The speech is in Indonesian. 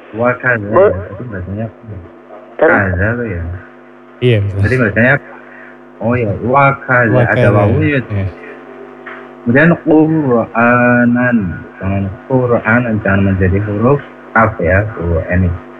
Wakaza Bu, ya, tadi bacanya kan kaza tuh ya. Iya betul. Tadi bacanya oh ya, wakaza ada Wakaza. wawunya. Ya. Kemudian Qur'anan, jangan Qur'an, jangan menjadi huruf kaf ya, N.